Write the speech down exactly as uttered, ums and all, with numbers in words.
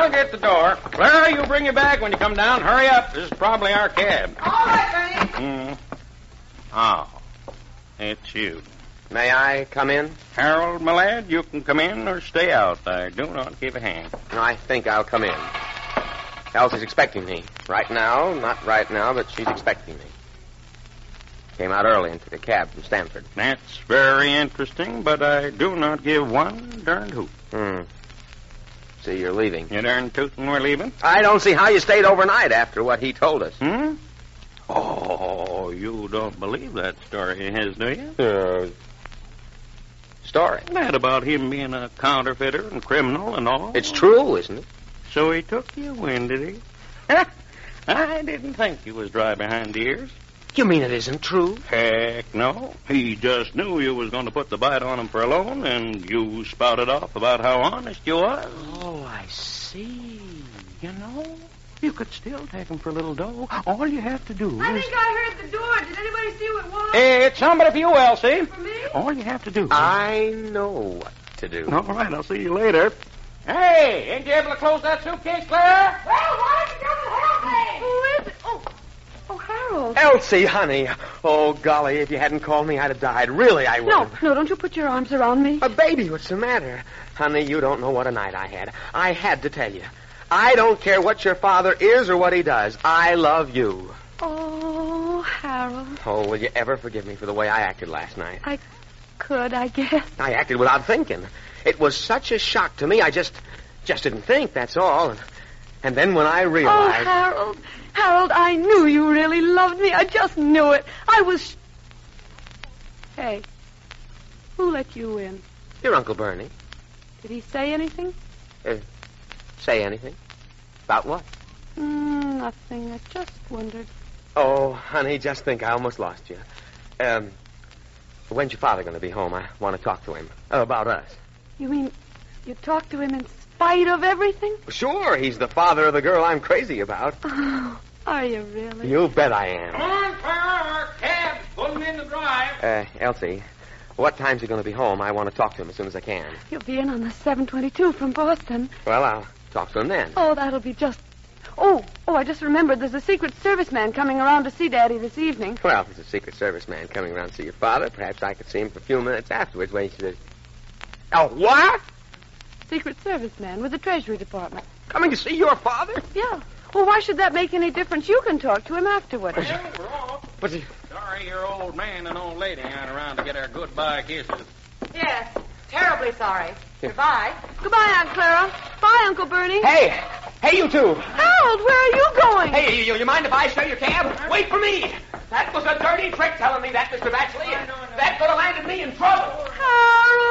I'll get the door. Clara, you bring your bag when you come down. Hurry up. This is probably our cab. All right, Benny. Mm. Oh, it's you. May I come in? Harold, my lad, you can come in or stay out. I do not give a hand. No, I think I'll come in. Elsie's expecting me. Right now, not right now, but she's expecting me. Came out early and took a cab from Stanford. That's very interesting, but I do not give one darned hoot. Hmm. See, you're leaving. You darn tootin' we're leaving? I don't see how you stayed overnight after what he told us. Hmm? Oh, you don't believe that story of his, do you? Uh, story? That about him being a counterfeiter and criminal and all. It's true, isn't it? So he took you in, did he? I didn't think you was dry behind the ears. You mean it isn't true? Heck no. He just knew you was going to put the bite on him for a loan, and you spouted off about how honest you was. Oh, I see. You know, you could still take him for a little dough. All you have to do I is... think I heard the door. Did anybody see who it was? It's somebody for you, Elsie. For me? All you have to do is... I know what to do. All right, I'll see you later. Hey, ain't you able to close that suitcase, Clara? Well, why don't you come and help me? Who is it? Oh, oh, Harold. Elsie, honey. Oh, golly, if you hadn't called me, I'd have died. Really, I would. No, no, don't you put your arms around me. A baby, what's the matter? Honey, you don't know what a night I had. I had to tell you. I don't care what your father is or what he does. I love you. Oh, Harold. Oh, will you ever forgive me for the way I acted last night? I could, I guess. I acted without thinking. It was such a shock to me, I just just didn't think, that's all. And, and then when I Oh, realized... Harold. Harold, I knew you really loved me. I just knew it. I was... Hey, who let you in? Your Uncle Bernie. Did he say anything? Uh, say anything? About what? Mm, nothing. I just wondered. Oh, honey, just think, I almost lost you. Um, when's your father going to be home? I want to talk to him. Uh, about us. You mean you talked to him in spite of everything? Sure, he's the father of the girl I'm crazy about. Oh, are you really? You bet I am. Come on, Clara. Cab. Pull him in the drive. Uh, Elsie, what time's he going to be home? I want to talk to him as soon as I can. He'll be in on the seven twenty-two from Boston. Well, I'll talk to him then. Oh, that'll be just... Oh, oh, I just remembered there's a Secret Service man coming around to see Daddy this evening. Well, if there's a Secret Service man coming around to see your father, perhaps I could see him for a few minutes afterwards when he says... Oh, what? Secret Service man with the Treasury Department. Coming to see your father? Yeah. Well, why should that make any difference? You can talk to him afterwards. Well, we're off. But he... Sorry your old man and old lady aren't around to get our goodbye kisses. Yes, terribly sorry. Goodbye. Goodbye, Aunt Clara. Bye, Uncle Bernie. Hey! Hey, you two! Harold, where are you going? Hey, you, you mind if I share your cab? Wait for me! That was a dirty trick telling me that, Mister Batchley. That could have landed me in trouble. Harold.